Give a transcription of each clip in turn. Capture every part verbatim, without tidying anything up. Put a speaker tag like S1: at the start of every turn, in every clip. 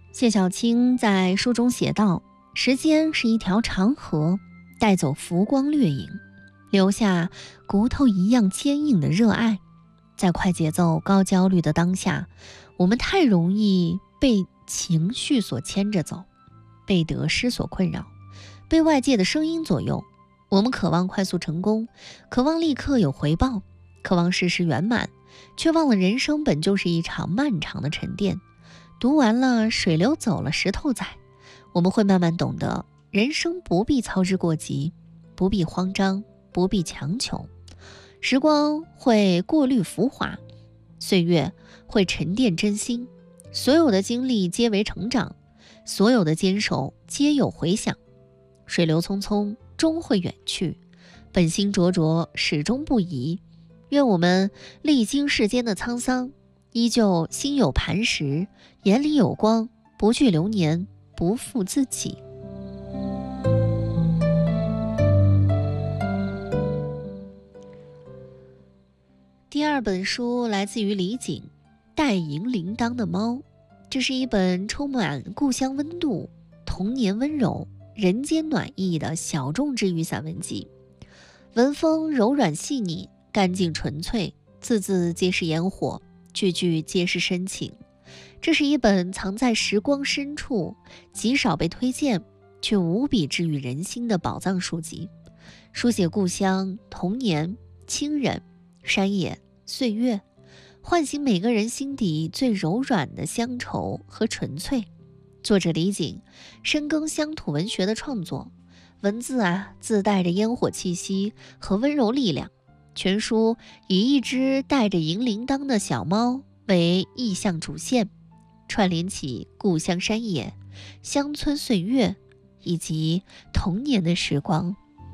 S1: 谢小青在书中写道：时间是一条长河，带走浮光掠影，留下骨头一样坚硬的热爱。在快节奏、高焦虑的当下，我们太容易被情绪所牵着走，被得失所困扰，被外界的声音左右。我们渴望快速成功，渴望立刻有回报，渴望事事圆满，却忘了人生本就是一场漫长的沉淀。读完了水流走了石头仔，我们会慢慢懂得，人生不必操之过急，不必慌张，不必强求。时光会过滤浮华，岁月会沉淀真心。所有的经历皆为成长，所有的坚守皆有回响。水流匆匆，终会远去，本心灼灼，始终不移。愿我们历经世间的沧桑，依旧心有磐石，眼里有光，不惧流年，不负自己。第二本书来自于李璟，带银铃铛的猫。这是一本充满故乡温度、童年温柔、人间暖意的小众治愈散文集，文风柔软细腻，干净纯粹，字字皆是烟火，句句皆是深情。这是一本藏在时光深处，极少被推荐，却无比治愈人心的宝藏书籍，书写故乡、童年、亲人、山野、岁月，唤醒每个人心底最柔软的乡愁和纯粹。作者李璟深耕乡土文学的创作，文字啊自带着烟火气息和温柔力量。全书以一只带着银铃铛的小猫为意象主线，串联起故乡山野、乡村岁月以及童年的时光。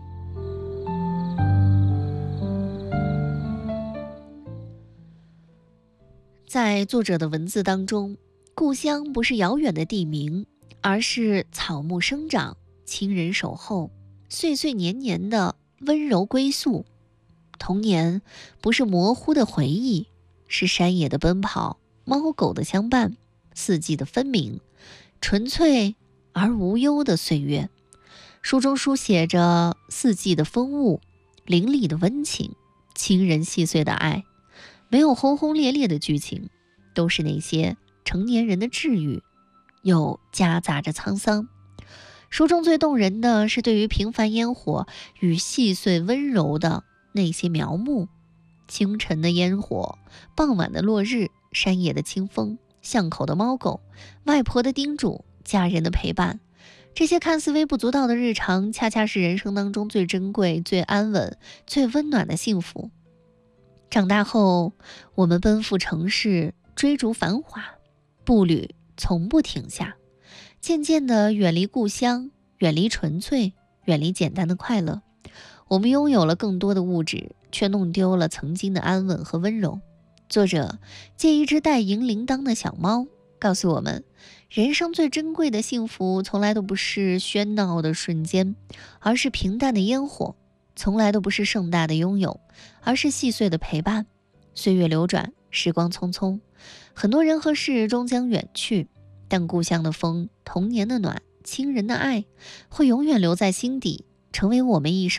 S1: 在作者的文字当中，故乡不是遥远的地名，而是草木生长、亲人守候、岁岁年年的温柔归宿。童年不是模糊的回忆，是山野的奔跑、猫狗的相伴、四季的分明，纯粹而无忧的岁月。书中书写着四季的风物、邻里的温情、亲人细碎的爱，没有轰轰烈烈的剧情，都是那些成年人的治愈，又夹杂着沧桑。书中最动人的是对于平凡烟火与细碎温柔的那些描摹，清晨的烟火，傍晚的落日，山野的清风，巷口的猫狗，外婆的叮嘱，家人的陪伴。这些看似微不足道的日常，恰恰是人生当中最珍贵、最安稳、最温暖的幸福。长大后，我们奔赴城市，追逐繁华，步履从不停下，渐渐地远离故乡，远离纯粹，远离简单的快乐。我们拥有了更多的物质，却弄丢了曾经的安稳和温柔。作者借一只带银铃铛的小猫，告诉我们，人生最珍贵的幸福，从来都不是喧闹的瞬间，而是平淡的烟火；从来都不是盛大的拥有，而是细碎的陪伴。岁月流转，时光匆匆，很多人和事终将远去，但故乡的风、童年的暖、亲人的爱，会永远留在心底，成为我们一生